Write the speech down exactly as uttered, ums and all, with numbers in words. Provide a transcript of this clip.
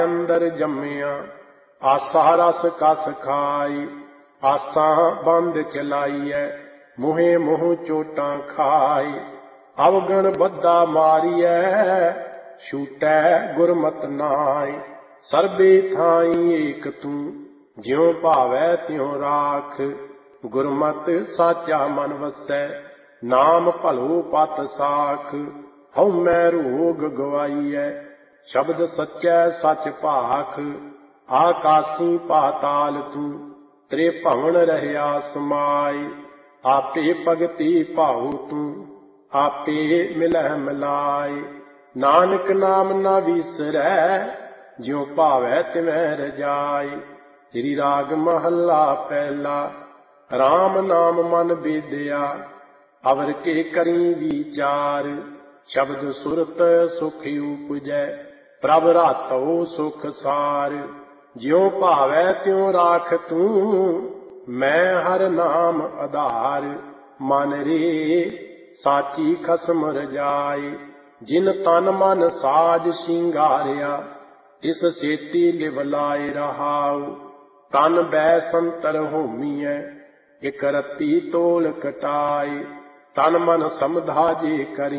अंदर जम्मिया आसा रस कस खाई, आसा बंद चलाईए मुहे मुँह चोटा खाई। अवगण बद्दा मारिए छूटै गुरमत नाई, सर्बे थाई एक तू ज्यों भावै त्यों राख। गुरमत साचा मन वसै नाम भलो पत साख। हउमै रोग गवाईए शब्द सच्चै सच भाख। आकासी पाताल तू त्रे भवन रहया समाई, आपे भगति भाऊ तू आपे मिलह मिलाई। नानक नाम ना विसरै ज्यों भावै तिवै रजाई। श्री राग महला पहला। राम नाम मन बेदया अवर के करी विचार। शब्द सुरत सुख उपजै प्रभ रातो सुख सार। ज्यों भावै त्यों राख तू मैं हर नाम आधार। मन रे साची खसम रजाई, जिन तन मन साज शिंगारिया इस सेती लिव लाए रहाऊ। तन बै संतर होमीए इक रत्ती तोल कटाई, तन मन समधा जे करी